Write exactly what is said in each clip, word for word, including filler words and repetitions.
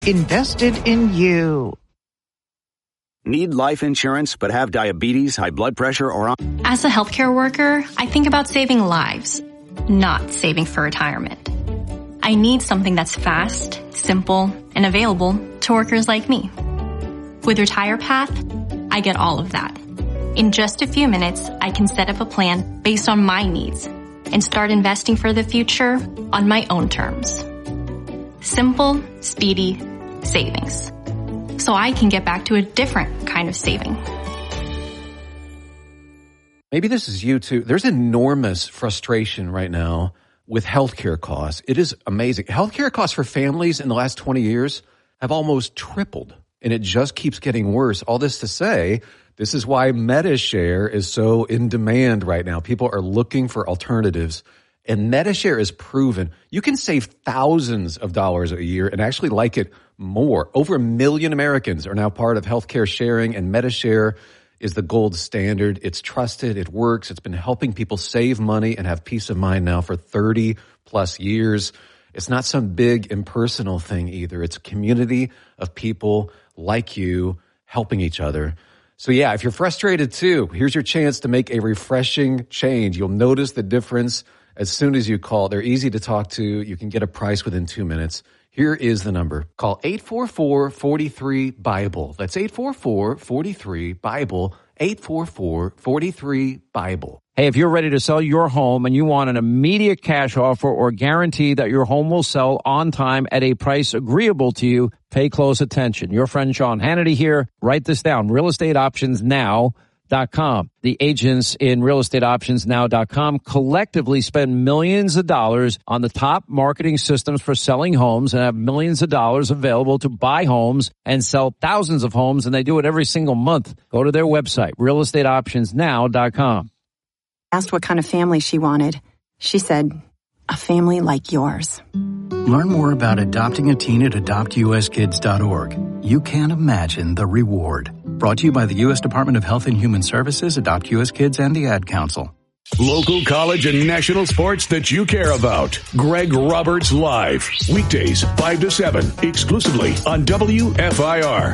Invested in you. Need life insurance but have diabetes, high blood pressure, or... As a healthcare worker, I think about saving lives, not saving for retirement. I need something that's fast, simple, and available to workers like me. With RetirePath, I get all of that. In just a few minutes, I can set up a plan based on my needs and start investing for the future on my own terms. Simple, speedy savings. So I can get back to a different kind of saving. Maybe this is you too. There's enormous frustration right now with healthcare costs. It is amazing. Healthcare costs for families in the last twenty years have almost tripled, and it just keeps getting worse. All this to say, this is why MediShare is so in demand right now. People are looking for alternatives, and MediShare is proven. You can save thousands of dollars a year and actually like it more. Over a million Americans are now part of healthcare sharing, and MediShare is the gold standard. It's trusted. It works. It's been helping people save money and have peace of mind now for thirty plus years. It's not some big impersonal thing either. It's a community of people like you helping each other. So yeah, if you're frustrated too, here's your chance to make a refreshing change. You'll notice the difference as soon as you call. They're easy to talk to. You can get a price within two minutes. Here is the number. Call eight four four, four three, BIBLE. That's eight four four, four three, BIBLE. eight four four, four three, BIBLE. Hey, if you're ready to sell your home and you want an immediate cash offer or guarantee that your home will sell on time at a price agreeable to you, pay close attention. Your friend Sean Hannity here. Write this down. real estate options now dot com. The agents in real estate options now dot com collectively spend millions of dollars on the top marketing systems for selling homes and have millions of dollars available to buy homes and sell thousands of homes, and they do it every single month. Go to their website, real estate options now dot com. Asked what kind of family she wanted. She said, a family like yours. Learn more about adopting a teen at adopt u s kids dot org. You can't imagine the reward. Brought to you by the U S Department of Health and Human Services, Adopt U S Kids, and the Ad Council. Local, college, and national sports that you care about. Greg Roberts Live. Weekdays, five to seven, exclusively on W F I R.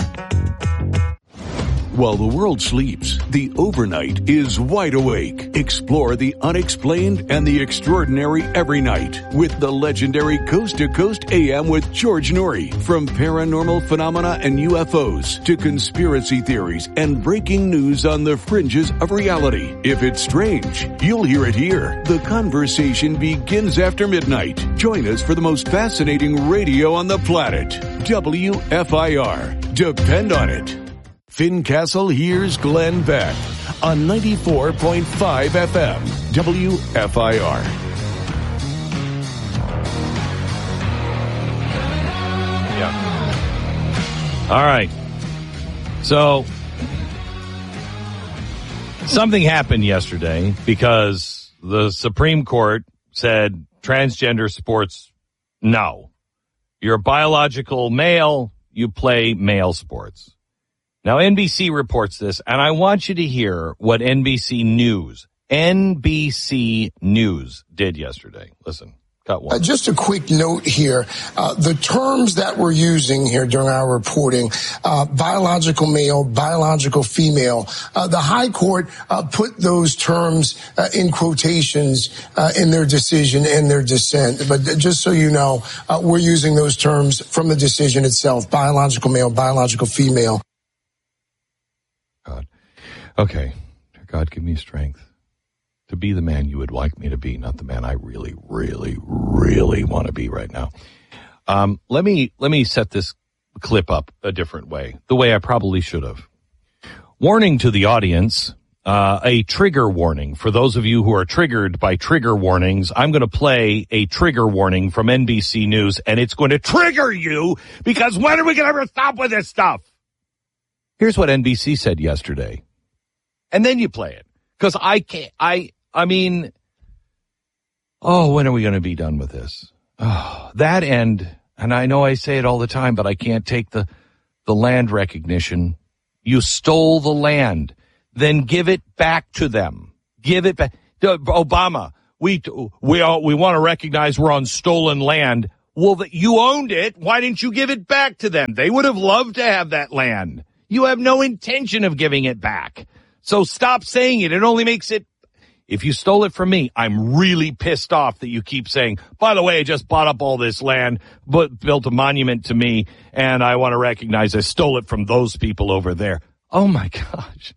While the world sleeps, the overnight is wide awake. Explore the unexplained and the extraordinary every night with the legendary Coast to Coast A M with George Noory. From paranormal phenomena and U F Os to conspiracy theories and breaking news on the fringes of reality. If it's strange, you'll hear it here. The conversation begins after midnight. Join us for the most fascinating radio on the planet. W F I R. Depend on it. Fincastle hears Glenn Beck on ninety-four point five F M, W F I R. Yeah. All right. So, something happened yesterday because the Supreme Court said transgender sports, no. You're a biological male, you play male sports. Now, N B C reports this, and I want you to hear what N B C News, N B C News did yesterday. Listen, cut one. Uh, just a quick note here. Uh, the terms that we're using here during our reporting, uh, biological male, biological female, uh, the High Court uh, put those terms uh, in quotations uh, in their decision and their dissent. But just so you know, uh, we're using those terms from the decision itself, biological male, biological female. God. Okay. God, give me strength to be the man you would like me to be, not the man I really, really, really want to be right now. Um, let me, let me set this clip up a different way, the way I probably should have. Warning to the audience, uh, a trigger warning. For those of you who are triggered by trigger warnings, I'm going to play a trigger warning from N B C News, and it's going to trigger you because when are we going to ever stop with this stuff? Here's what N B C said yesterday. And then you play it. Because I can't, I, I mean, oh, when are we going to be done with this? Oh, that end, and I know I say it all the time, but I can't take the, the land recognition. You stole the land. Then give it back to them. Give it back. Obama, we, we, all, we want to recognize we're on stolen land. Well, that you owned it. Why didn't you give it back to them? They would have loved to have that land. You have no intention of giving it back. So stop saying it. It only makes it. If you stole it from me, I'm really pissed off that you keep saying, by the way, I just bought up all this land, but built a monument to me, and I want to recognize I stole it from those people over there. Oh, my gosh.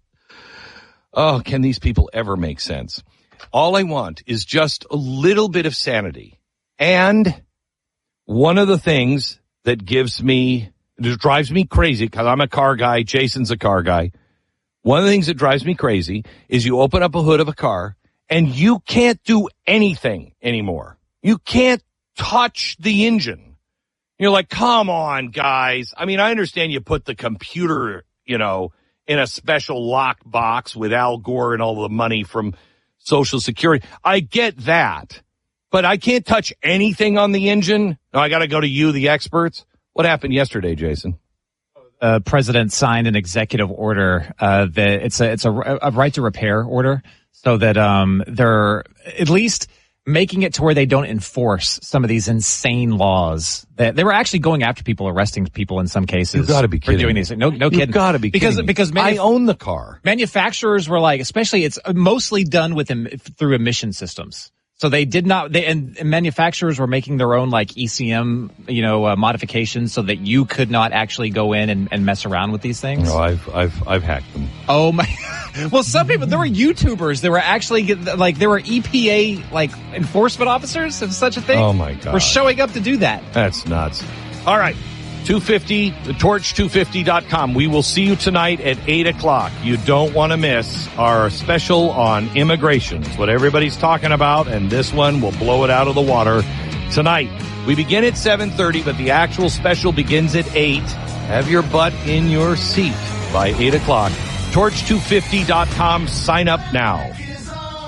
Oh, can these people ever make sense? All I want is just a little bit of sanity. And one of the things that gives me, that drives me crazy, because I'm a car guy, Jason's a car guy. One of the things that drives me crazy is you open up a hood of a car and you can't do anything anymore. You can't touch the engine. You're like, come on, guys. I mean, I understand you put the computer, you know, in a special locked box with Al Gore and all the money from Social Security. I get that. But I can't touch anything on the engine. No, I got to go to you, the experts. What happened yesterday, Jason? Uh, president signed an executive order uh, that it's a it's a, a right to repair order, so that um they're at least making it to where they don't enforce some of these insane laws. That they were actually going after people, arresting people in some cases. You've got to be for kidding doing me. these. No, no You've kidding. got to be because kidding me. because I manuf- own the car. Manufacturers were like, especially it's mostly done with em- through emission systems. So they did not, they, and, and manufacturers were making their own like E C M, you know, uh, modifications so that you could not actually go in and, and mess around with these things. No, I've, I've, I've hacked them. Oh my, well, some people, there were YouTubers, there were actually like, there were E P A like enforcement officers of such a thing. Oh my God. Were showing up to do that. That's nuts. All right. two fifty, the torch two fifty dot com. We will see you tonight at eight o'clock. You don't want to miss our special on immigration. It's what everybody's talking about, and this one will blow it out of the water tonight. We begin at seven thirty, but the actual special begins at eight. Have your butt in your seat by eight o'clock. torch two fifty dot com. Sign up now.